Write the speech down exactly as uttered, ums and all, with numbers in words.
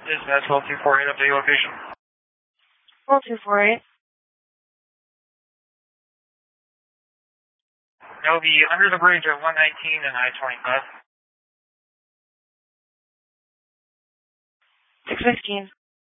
Dispatch twelve two four eight, update location. twelve two four eight. It'll be under the bridge of one nineteen and I twenty-five. six fifteen.